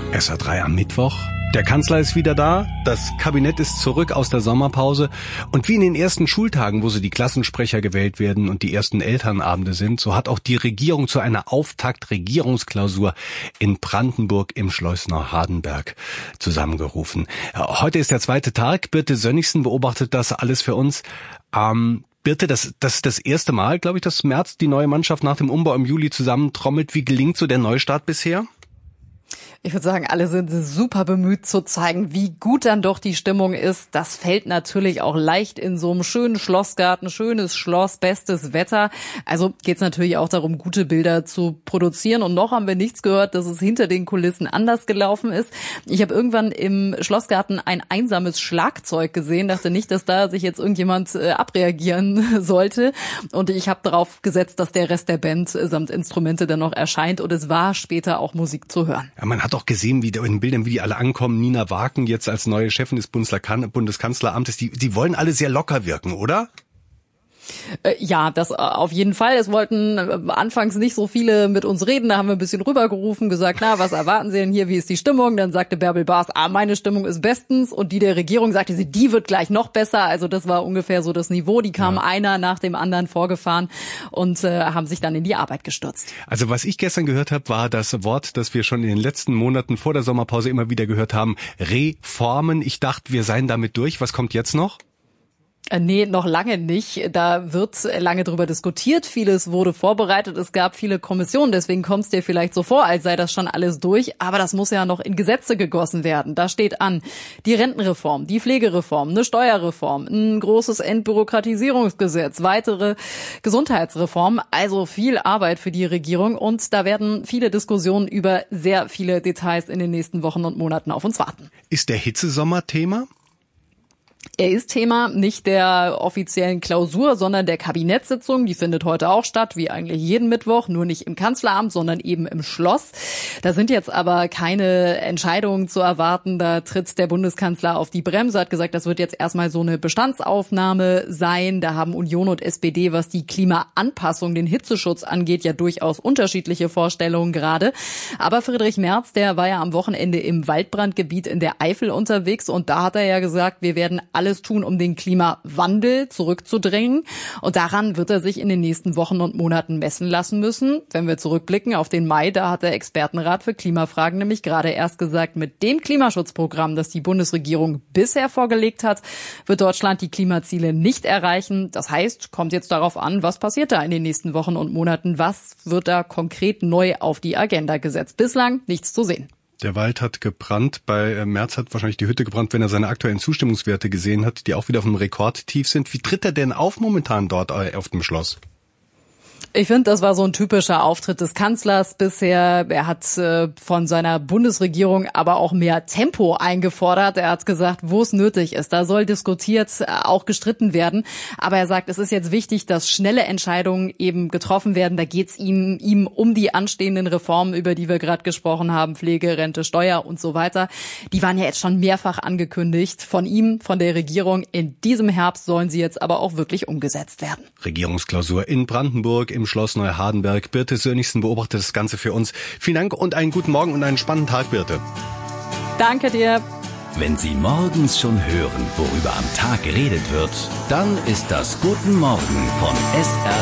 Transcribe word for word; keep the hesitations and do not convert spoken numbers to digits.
S R drei am Mittwoch. Der Kanzler ist wieder da, das Kabinett ist zurück aus der Sommerpause und wie in den ersten Schultagen, wo so die Klassensprecher gewählt werden und die ersten Elternabende sind, so hat auch die Regierung zu einer Auftakt-Regierungsklausur in Brandenburg im Schloss Neuhardenberg zusammengerufen. Heute ist der zweite Tag, Birte Sönnigsen beobachtet das alles für uns. Ähm, Birte, das, das ist das erste Mal, glaube ich, dass Merz die neue Mannschaft nach dem Umbau im Juli zusammentrommelt. Wie gelingt so der Neustart bisher? Ich würde sagen, alle sind super bemüht zu zeigen, wie gut dann doch die Stimmung ist. Das fällt natürlich auch leicht in so einem schönen Schlossgarten, schönes Schloss, bestes Wetter. Also geht es natürlich auch darum, gute Bilder zu produzieren. Und noch haben wir nichts gehört, dass es hinter den Kulissen anders gelaufen ist. Ich habe irgendwann im Schlossgarten ein einsames Schlagzeug gesehen, dachte nicht, dass da sich jetzt irgendjemand äh, abreagieren sollte. Und ich habe darauf gesetzt, dass der Rest der Band samt Instrumente dann noch erscheint. Und es war später auch Musik zu hören. Ja, man hat doch gesehen, wie in den Bildern, wie die alle ankommen. Nina Waken jetzt als neue Chefin des Bundeskanzleramtes. Die, die wollen alle sehr locker wirken, oder? Ja, das auf jeden Fall. Es wollten anfangs nicht so viele mit uns reden. Da haben wir ein bisschen rübergerufen, gesagt, na, was erwarten Sie denn hier? Wie ist die Stimmung? Dann sagte Bärbel Baas, ah, meine Stimmung ist bestens. Und die der Regierung sagte sie, die wird gleich noch besser. Also das war ungefähr so das Niveau. Die kamen ja. einer nach dem anderen vorgefahren und äh, haben sich dann in die Arbeit gestürzt. Also was ich gestern gehört habe, war das Wort, das wir schon in den letzten Monaten vor der Sommerpause immer wieder gehört haben, Reformen. Ich dachte, wir seien damit durch. Was kommt jetzt noch? Nee, noch lange nicht. Da wird lange drüber diskutiert. Vieles wurde vorbereitet. Es gab viele Kommissionen. Deswegen kommt es dir vielleicht so vor, als sei das schon alles durch. Aber das muss ja noch in Gesetze gegossen werden. Da steht an die Rentenreform, die Pflegereform, eine Steuerreform, ein großes Entbürokratisierungsgesetz, weitere Gesundheitsreformen. Also viel Arbeit für die Regierung. Und da werden viele Diskussionen über sehr viele Details in den nächsten Wochen und Monaten auf uns warten. Ist der Hitzesommer Thema? Er ist Thema nicht der offiziellen Klausur, sondern der Kabinettssitzung. Die findet heute auch statt, wie eigentlich jeden Mittwoch, nur nicht im Kanzleramt, sondern eben im Schloss. Da sind jetzt aber keine Entscheidungen zu erwarten. Da tritt der Bundeskanzler auf die Bremse, hat gesagt, das wird jetzt erstmal so eine Bestandsaufnahme sein. Da haben Union und S P D, was die Klimaanpassung, den Hitzeschutz angeht, ja durchaus unterschiedliche Vorstellungen gerade. Aber Friedrich Merz, der war ja am Wochenende im Waldbrandgebiet in der Eifel unterwegs und da hat er ja gesagt, wir werden alles tun, um den Klimawandel zurückzudrängen. Und daran wird er sich in den nächsten Wochen und Monaten messen lassen müssen. Wenn wir zurückblicken auf den Mai, da hat der Expertenrat für Klimafragen nämlich gerade erst gesagt, mit dem Klimaschutzprogramm, das die Bundesregierung bisher vorgelegt hat, wird Deutschland die Klimaziele nicht erreichen. Das heißt, kommt jetzt darauf an, was passiert da in den nächsten Wochen und Monaten? Was wird da konkret neu auf die Agenda gesetzt? Bislang nichts zu sehen. Der Wald hat gebrannt. Bei Merz hat wahrscheinlich die Hütte gebrannt, wenn er seine aktuellen Zustimmungswerte gesehen hat, die auch wieder auf einem Rekordtief sind. Wie tritt er denn auf momentan dort auf dem Schloss? Ich finde, das war so ein typischer Auftritt des Kanzlers bisher. Er hat äh, von seiner Bundesregierung aber auch mehr Tempo eingefordert. Er hat gesagt, wo es nötig ist. Da soll diskutiert, äh, auch gestritten werden. Aber er sagt, es ist jetzt wichtig, dass schnelle Entscheidungen eben getroffen werden. Da geht es ihm, ihm um die anstehenden Reformen, über die wir gerade gesprochen haben. Pflege, Rente, Steuer und so weiter. Die waren ja jetzt schon mehrfach angekündigt von ihm, von der Regierung. In diesem Herbst sollen sie jetzt aber auch wirklich umgesetzt werden. Regierungsklausur in Brandenburg im Schloss Neuhardenberg. Birte Sönnigsen beobachtet das Ganze für uns. Vielen Dank und einen guten Morgen und einen spannenden Tag, Birte. Danke dir. Wenn Sie morgens schon hören, worüber am Tag geredet wird, dann ist das Guten Morgen von S R